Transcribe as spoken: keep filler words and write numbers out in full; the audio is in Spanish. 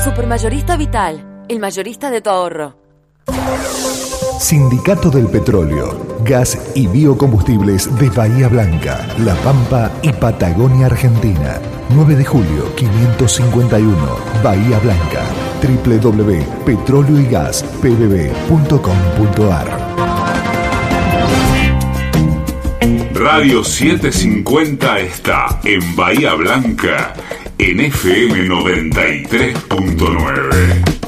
Supermayorista Vital, el mayorista de tu ahorro. Sindicato del Petróleo, Gas y Biocombustibles de Bahía Blanca, La Pampa y Patagonia, Argentina. nueve de julio quinientos cincuenta y uno, Bahía Blanca. doble u doble u doble u punto petróleo y gas p b b punto com punto a r. Radio setecientos cincuenta está en Bahía Blanca en F M noventa y tres punto nueve.